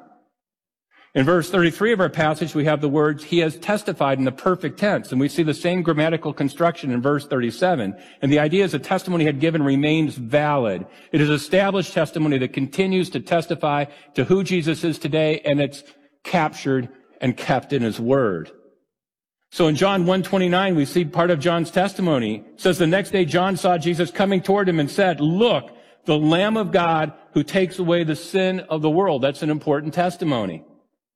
In verse 33 of our passage, we have the words, he has testified in the perfect tense. And we see the same grammatical construction in verse 37. And the idea is the testimony had given remains valid. It is established testimony that continues to testify to who Jesus is today, and it's captured and kept in his word. So in John 1:29, we see part of John's testimony. It says, the next day John saw Jesus coming toward him and said, look, the Lamb of God who takes away the sin of the world. That's an important testimony.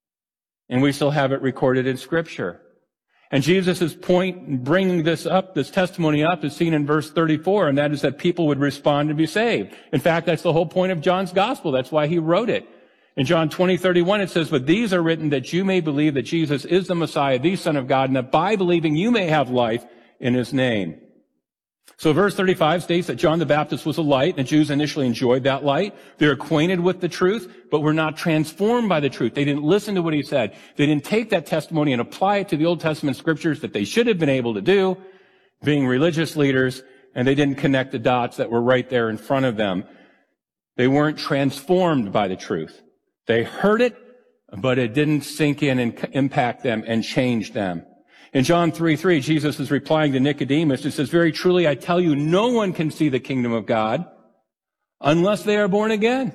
And we still have it recorded in Scripture. And Jesus' point in bringing this testimony up, is seen in verse 34, and that is that people would respond and be saved. In fact, that's the whole point of John's gospel. That's why he wrote it. In John 20:31, it says, but these are written that you may believe that Jesus is the Messiah, the Son of God, and that by believing you may have life in his name. So verse 35 states that John the Baptist was a light. The Jews initially enjoyed that light. They're acquainted with the truth, but were not transformed by the truth. They didn't listen to what he said. They didn't take that testimony and apply it to the Old Testament scriptures that they should have been able to do, being religious leaders, and they didn't connect the dots that were right there in front of them. They weren't transformed by the truth. They heard it, but it didn't sink in and impact them and change them. In John 3:3, Jesus is replying to Nicodemus. He says, very truly, I tell you, no one can see the kingdom of God unless they are born again.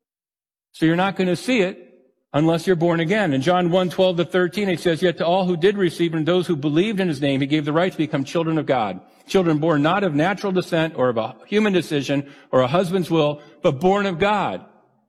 So you're not going to see it unless you're born again. In John 1:12 to 13, it says, yet to all who did receive him, those who believed in his name, he gave the right to become children of God. Children born not of natural descent or of a human decision or a husband's will, but born of God.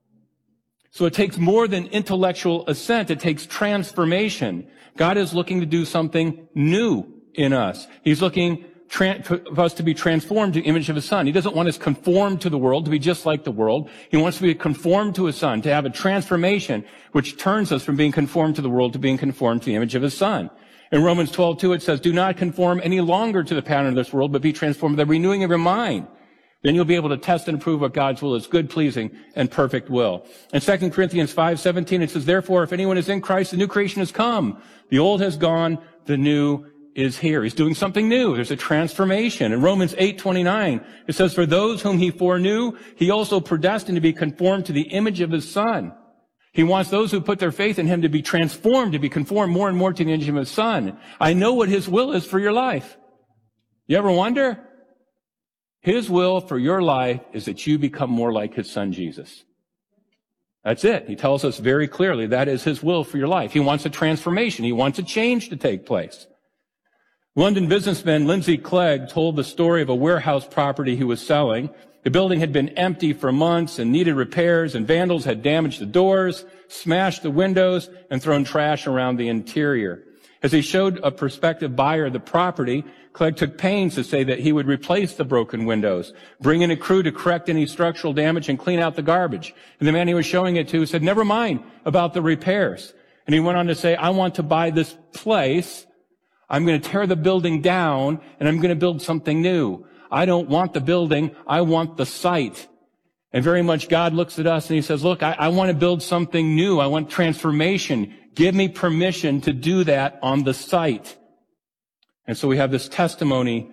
So it takes more than intellectual assent. It takes transformation. God is looking to do something new in us. He's looking for us to be transformed to the image of his Son. He doesn't want us conformed to the world, to be just like the world. He wants to be conformed to his Son, to have a transformation which turns us from being conformed to the world to being conformed to the image of his Son. In Romans 12:2, it says, do not conform any longer to the pattern of this world, but be transformed by the renewing of your mind. Then you'll be able to test and prove what God's will is, good, pleasing, and perfect will. In 2 Corinthians 5:17, it says, therefore, if anyone is in Christ, the new creation has come. The old has gone, the new is here. He's doing something new. There's a transformation. In Romans 8:29, it says, for those whom he foreknew, he also predestined to be conformed to the image of his Son. He wants those who put their faith in him to be transformed, to be conformed more and more to the image of his Son. I know what his will is for your life. You ever wonder? His will for your life is that you become more like his Son, Jesus. That's it. He tells us very clearly that is his will for your life. He wants a transformation. He wants a change to take place. London businessman Lindsay Clegg told the story of a warehouse property he was selling. The building had been empty for months and needed repairs, and vandals had damaged the doors, smashed the windows, and thrown trash around the interior. As he showed a prospective buyer the property, Clegg took pains to say that he would replace the broken windows, bring in a crew to correct any structural damage, and clean out the garbage. And the man he was showing it to said, never mind about the repairs. And he went on to say, I want to buy this place. I'm going to tear the building down, and I'm going to build something new. I don't want the building. I want the site. And very much God looks at us and he says, look, I want to build something new. I want transformation. Give me permission to do that on the site. And so we have this testimony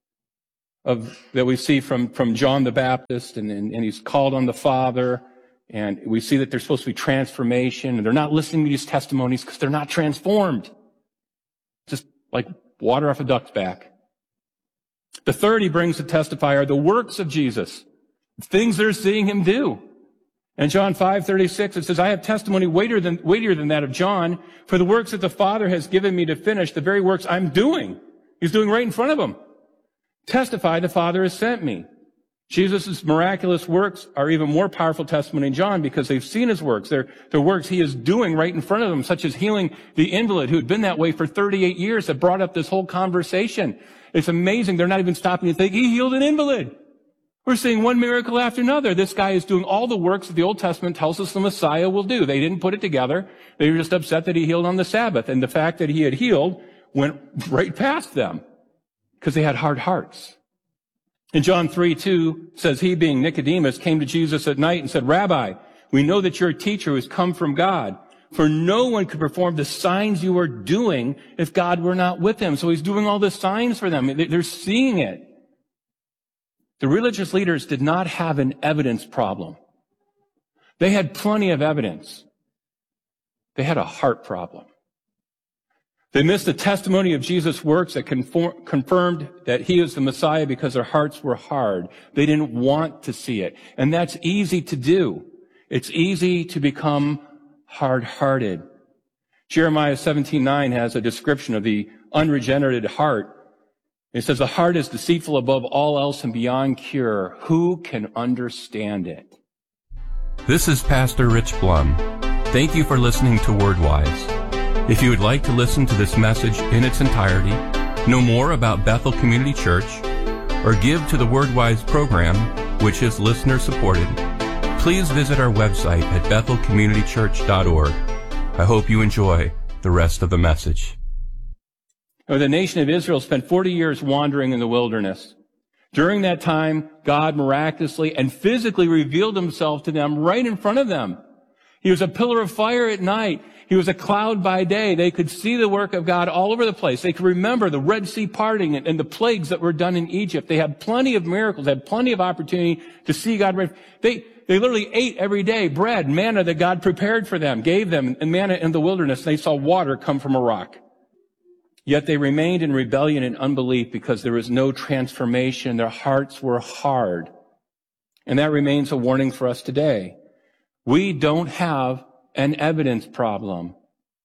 that we see from John the Baptist, and he's called on the Father, and we see that there's supposed to be transformation, and they're not listening to these testimonies because they're not transformed. Just like water off a duck's back. The third he brings to testify are the works of Jesus, things they're seeing him do. In John 5:36, it says, I have testimony weightier than that of John, for the works that the Father has given me to finish, the very works I'm doing. He's doing right in front of them. Testify the Father has sent me. Jesus' miraculous works are even more powerful testimony in John because they've seen his works. They're works he is doing right in front of them, such as healing the invalid who had been that way for 38 years that brought up this whole conversation. It's amazing. They're not even stopping to think, he healed an invalid. We're seeing one miracle after another. This guy is doing all the works that the Old Testament tells us the Messiah will do. They didn't put it together. They were just upset that he healed on the Sabbath. And the fact that he had healed went right past them because they had hard hearts. In John 3:2 says, he being Nicodemus came to Jesus at night and said, Rabbi, we know that you're a teacher who has come from God, for no one could perform the signs you are doing if God were not with him. So he's doing all the signs for them. They're seeing it. The religious leaders did not have an evidence problem. They had plenty of evidence. They had a heart problem. They missed the testimony of Jesus' works that confirmed that he is the Messiah because their hearts were hard. They didn't want to see it. And that's easy to do. It's easy to become hard-hearted. Jeremiah 17:9 has a description of the unregenerated heart. It says, the heart is deceitful above all else and beyond cure. Who can understand it? This is Pastor Rich Blum. Thank you for listening to WordWise. If you would like to listen to this message in its entirety, know more about Bethel Community Church, or give to the WordWise program, which is listener-supported, please visit our website at bethelcommunitychurch.org. I hope you enjoy the rest of the message. The nation of Israel spent 40 years wandering in the wilderness. During that time, God miraculously and physically revealed himself to them right in front of them. He was a pillar of fire at night. He was a cloud by day. They could see the work of God all over the place. They could remember the Red Sea parting and the plagues that were done in Egypt. They had plenty of miracles, had plenty of opportunity to see God. They literally ate every day bread, manna that God prepared for them, gave them, and manna in the wilderness. They saw water come from a rock. Yet they remained in rebellion and unbelief because there was no transformation. Their hearts were hard. And that remains a warning for us today. We don't have an evidence problem.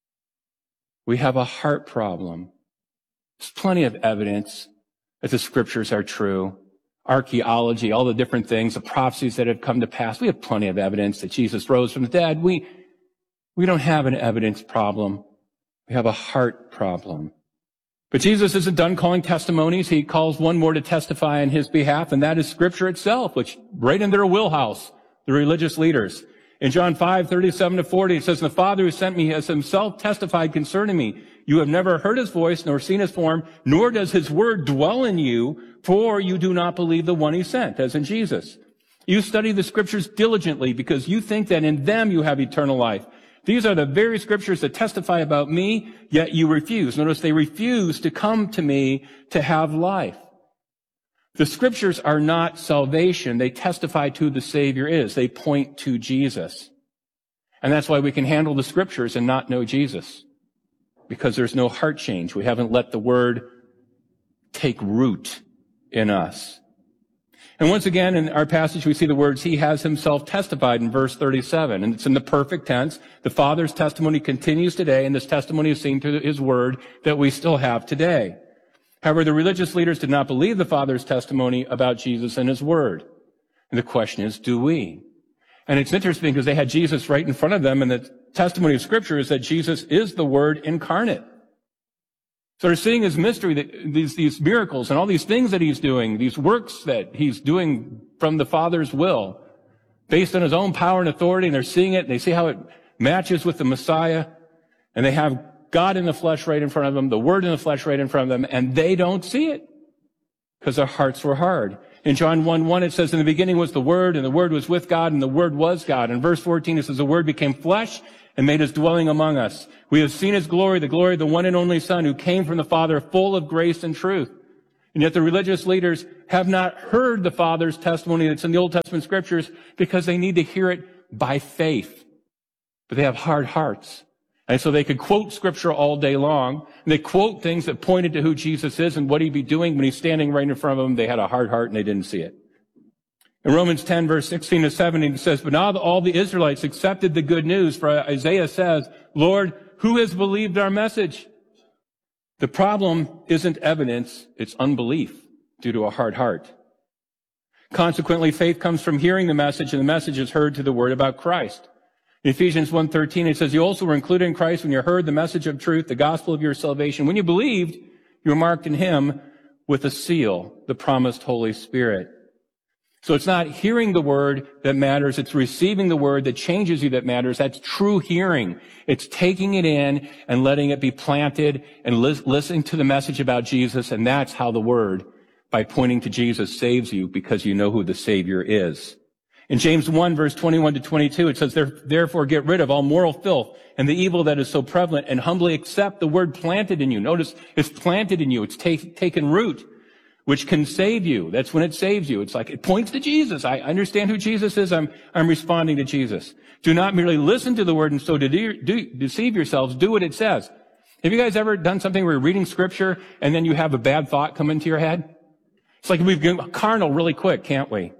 We have a heart problem. There's plenty of evidence that the scriptures are true. Archaeology, all the different things, the prophecies that have come to pass. We have plenty of evidence that Jesus rose from the dead. We don't have an evidence problem. We have a heart problem. But Jesus isn't done calling testimonies. He calls one more to testify on his behalf, and that is Scripture itself, which right in their wheelhouse, the religious leaders. In John 5:37-40, it says, the Father who sent me has himself testified concerning me. You have never heard his voice, nor seen his form, nor does his word dwell in you, for you do not believe the one he sent, as in Jesus. You study the Scriptures diligently because you think that in them you have eternal life. These are the very Scriptures that testify about me, yet you refuse. Notice they refuse to come to me to have life. The Scriptures are not salvation. They testify to who the Savior is. They point to Jesus. And that's why we can handle the Scriptures and not know Jesus. Because there's no heart change. We haven't let the Word take root in us. And once again, in our passage, we see the words, he has himself testified in verse 37. And it's in the perfect tense. The Father's testimony continues today, and this testimony is seen through his word that we still have today. However, the religious leaders did not believe the Father's testimony about Jesus and his word. And the question is, do we? And it's interesting because they had Jesus right in front of them, and the testimony of Scripture is that Jesus is the Word incarnate. So they're seeing his mystery, that these miracles and all these things that he's doing, these works that he's doing from the Father's will, based on his own power and authority, and they're seeing it, and they see how it matches with the Messiah, and they have God in the flesh right in front of them, the Word in the flesh right in front of them, and they don't see it because their hearts were hard. In John 1:1, it says, in the beginning was the Word, and the Word was with God, and the Word was God. In verse 14, it says, the Word became flesh and made his dwelling among us. We have seen his glory, the glory of the one and only Son who came from the Father, full of grace and truth. And yet the religious leaders have not heard the Father's testimony that's in the Old Testament scriptures because they need to hear it by faith. But they have hard hearts. And so they could quote scripture all day long. And they quote things that pointed to who Jesus is and what he'd be doing when he's standing right in front of them. They had a hard heart and they didn't see it. In Romans 10, verse 16 to 17, it says, but now all the Israelites accepted the good news. For Isaiah says, Lord, who has believed our message? The problem isn't evidence, it's unbelief due to a hard heart. Consequently, faith comes from hearing the message, and the message is heard to the word about Christ. In Ephesians 1:13, it says, you also were included in Christ when you heard the message of truth, the gospel of your salvation. When you believed, you were marked in him with a seal, the promised Holy Spirit. So it's not hearing the word that matters. It's receiving the word that changes you that matters. That's true hearing. It's taking it in and letting it be planted and listening to the message about Jesus. And that's how the word, by pointing to Jesus, saves you because you know who the Savior is. In James 1, verse 21 to 22, it says, therefore get rid of all moral filth and the evil that is so prevalent and humbly accept the word planted in you. Notice it's planted in you. It's taken root, which can save you. That's when it saves you. It's like it points to Jesus. I understand who Jesus is. I'm responding to Jesus. Do not merely listen to the word and so deceive yourselves. Do what it says. Have you guys ever done something where you're reading scripture and then you have a bad thought come into your head? It's like we've gone carnal really quick, can't we?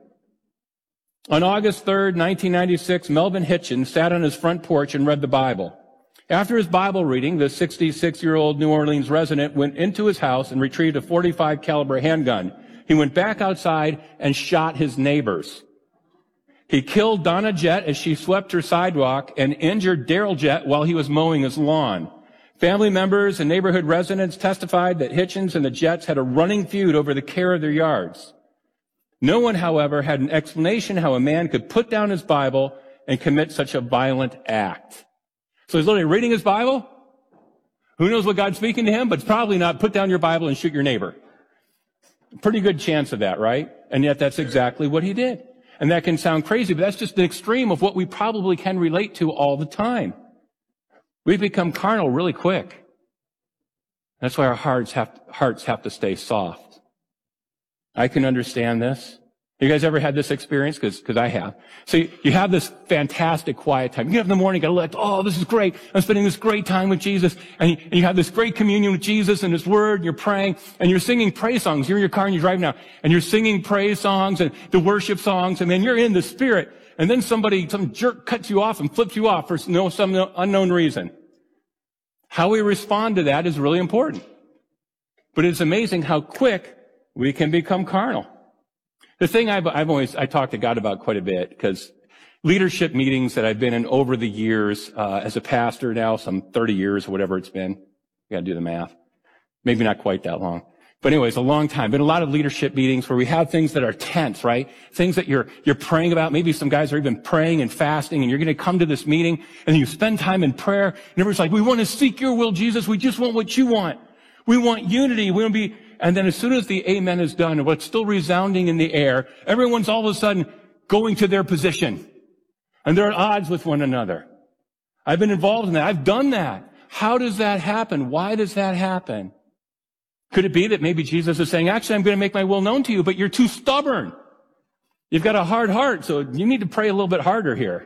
On August 3rd, 1996, Melvin Hitchens sat on his front porch and read the Bible. After his Bible reading, the 66-year-old New Orleans resident went into his house and retrieved a .45 caliber handgun. He went back outside and shot his neighbors. He killed Donna Jett as she swept her sidewalk and injured Daryl Jett while he was mowing his lawn. Family members and neighborhood residents testified that Hitchens and the Jetts had a running feud over the care of their yards. No one, however, had an explanation how a man could put down his Bible and commit such a violent act. So he's literally reading his Bible. Who knows what God's speaking to him, but it's probably not put down your Bible and shoot your neighbor. Pretty good chance of that, right? And yet that's exactly what he did. And that can sound crazy, but that's just an extreme of what we probably can relate to all the time. We become carnal really quick. That's why our hearts have to stay soft. I can understand this. You guys ever had this experience? Because I have. So you have this fantastic quiet time. You get up in the morning, you got to oh, this is great. I'm spending this great time with Jesus. And you have this great communion with Jesus and his word, and you're praying, and you're singing praise songs. You're in your car and you're driving now, and you're singing praise songs and the worship songs, and then you're in the Spirit. And then some jerk cuts you off and flips you off for some unknown reason. How we respond to that is really important. But it's amazing how quick we can become carnal. The thing I talk to God about quite a bit, because leadership meetings that I've been in over the years, as a pastor now, some 30 years or whatever it's been. You gotta do the math. Maybe not quite that long. But anyways, a long time. Been a lot of leadership meetings where we have things that are tense, right? Things that you're praying about. Maybe some guys are even praying and fasting, and you're gonna come to this meeting, and you spend time in prayer, and everyone's like, we want to seek your will, Jesus. We just want what you want. We want unity. We want to be. And then as soon as the amen is done, and what's still resounding in the air, everyone's all of a sudden going to their position. And they're at odds with one another. I've been involved in that. I've done that. How does that happen? Why does that happen? Could it be that maybe Jesus is saying, actually, I'm going to make my will known to you, but you're too stubborn. You've got a hard heart, so you need to pray a little bit harder here.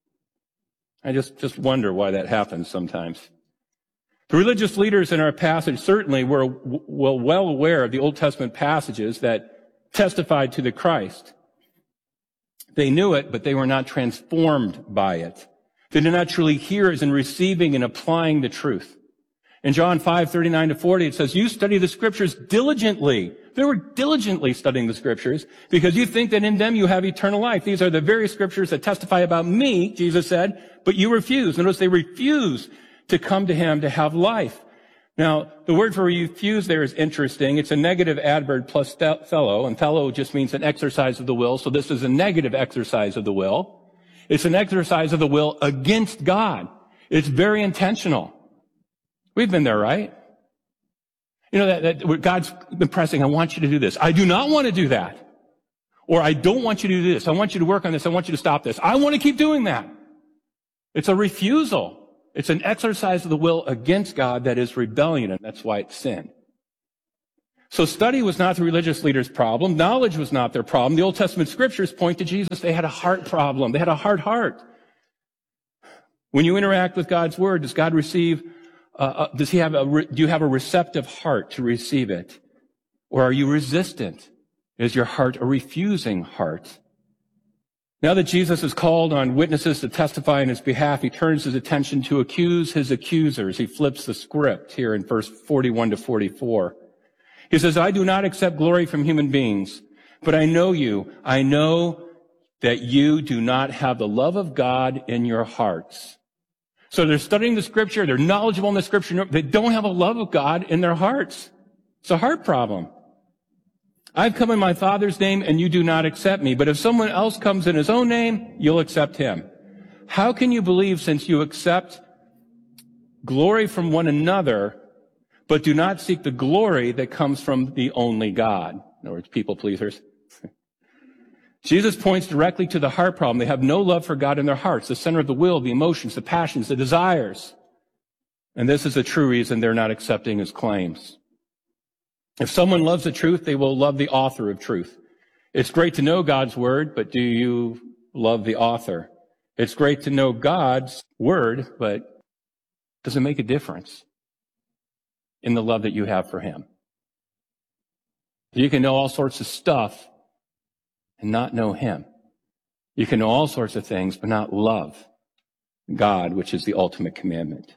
I just wonder why that happens sometimes. The religious leaders in our passage certainly were well aware of the Old Testament passages that testified to the Christ. They knew it, but they were not transformed by it. They did not truly hear as in receiving and applying the truth. In John 5:39 to 40, it says, you study the scriptures diligently. They were diligently studying the scriptures because you think that in them you have eternal life. These are the very scriptures that testify about me, Jesus said, but you refuse. Notice they refuse to come to him to have life. Now, the word for refuse there is interesting. It's a negative adverb plus fellow, and fellow just means an exercise of the will. So this is a negative exercise of the will. It's an exercise of the will against God. It's very intentional. We've been there, right? You know, that God's been pressing, I want you to do this. I do not want to do that. Or I don't want you to do this. I want you to work on this. I want you to stop this. I want to keep doing that. It's a refusal. It's an exercise of the will against God that is rebellion, and that's why it's sin. So study was not the religious leaders' problem. Knowledge was not their problem. The Old Testament scriptures point to Jesus. They had a heart problem. They had a hard heart. When you interact with God's word, does God receive, do you have a receptive heart to receive it? Or are you resistant? Is your heart a refusing heart? Now that Jesus has called on witnesses to testify in his behalf, he turns his attention to accuse his accusers. He flips the script here in verse 41 to 44. He says, I do not accept glory from human beings, but I know you. I know that you do not have the love of God in your hearts. So they're studying the scripture. They're knowledgeable in the scripture. They don't have a love of God in their hearts. It's a heart problem. I've come in my Father's name and you do not accept me. But if someone else comes in his own name, you'll accept him. How can you believe since you accept glory from one another, but do not seek the glory that comes from the only God? In other words, people pleasers. Jesus points directly to the heart problem. They have no love for God in their hearts, the center of the will, the emotions, the passions, the desires. And this is the true reason they're not accepting his claims. If someone loves the truth, they will love the author of truth. It's great to know God's word, but do you love the author? It's great to know God's word, but does it make a difference in the love that you have for him? You can know all sorts of stuff and not know him. You can know all sorts of things, but not love God, which is the ultimate commandment.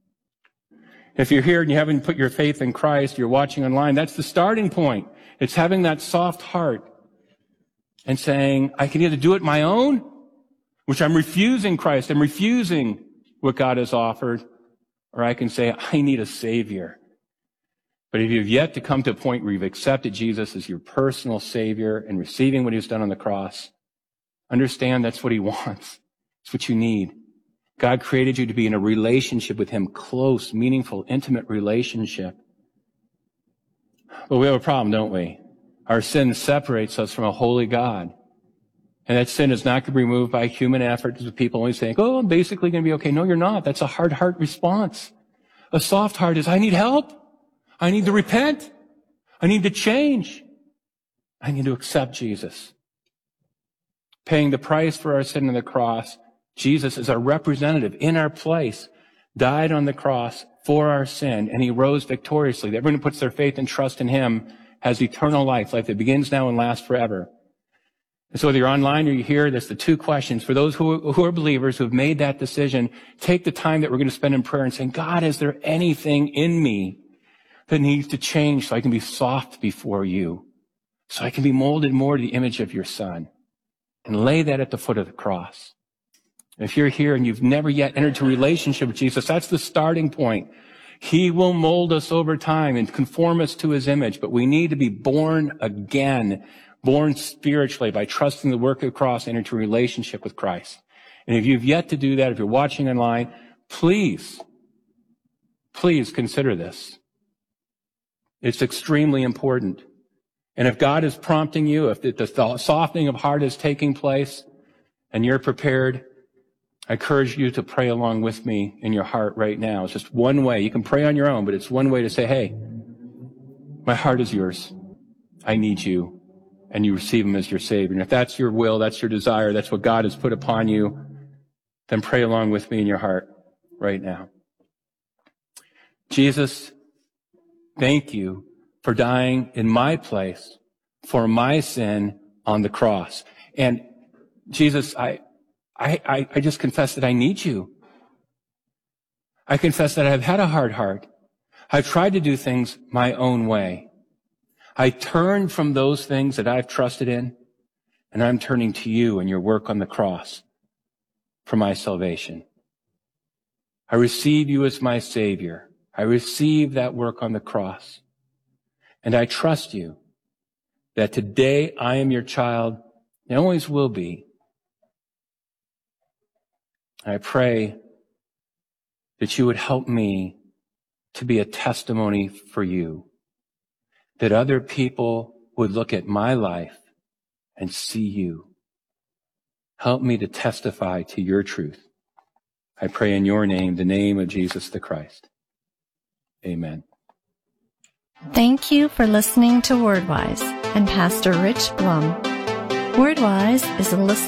If you're here and you haven't put your faith in Christ, you're watching online, that's the starting point. It's having that soft heart and saying, I can either do it my own, which I'm refusing Christ, I'm refusing what God has offered, or I can say, I need a Savior. But if you've yet to come to a point where you've accepted Jesus as your personal Savior and receiving what he's done on the cross, understand that's what he wants. It's what you need. God created you to be in a relationship with him, close, meaningful, intimate relationship. But we have a problem, don't we? Our sin separates us from a holy God. And that sin is not going to be removed by human effort. Because people always think, oh, I'm basically going to be okay. No, you're not. That's a hard heart response. A soft heart is, I need help. I need to repent. I need to change. I need to accept Jesus. Paying the price for our sin on the cross, Jesus is our representative in our place, died on the cross for our sin, and he rose victoriously. Everyone who puts their faith and trust in him has eternal life that begins now and lasts forever. And so whether you're online or you're here, there's the two questions. For those who are believers who have made that decision, take the time that we're going to spend in prayer and saying, God, is there anything in me that needs to change so I can be soft before you, so I can be molded more to the image of your Son, and lay that at the foot of the cross. If you're here and you've never yet entered into a relationship with Jesus, that's the starting point. He will mold us over time and conform us to his image, but we need to be born again, born spiritually by trusting the work of the cross and enter into a relationship with Christ. And if you've yet to do that, if you're watching online, please consider this. It's extremely important. And if God is prompting you, if the softening of heart is taking place and you're prepared, I encourage you to pray along with me in your heart right now. It's just one way. You can pray on your own, but it's one way to say, hey, my heart is yours. I need you. And you receive him as your Savior. And if that's your will, that's your desire, that's what God has put upon you, then pray along with me in your heart right now. Jesus, thank you for dying in my place for my sin on the cross. And Jesus, I just confess that I need you. I confess that I've had a hard heart. I've tried to do things my own way. I turned from those things that I've trusted in, and I'm turning to you and your work on the cross for my salvation. I receive you as my Savior. I receive that work on the cross. And I trust you that today I am your child and always will be. I pray that you would help me to be a testimony for you, that other people would look at my life and see you. Help me to testify to your truth. I pray in your name, the name of Jesus the Christ. Amen. Thank you for listening to WordWise and Pastor Rich Blum. WordWise is a listen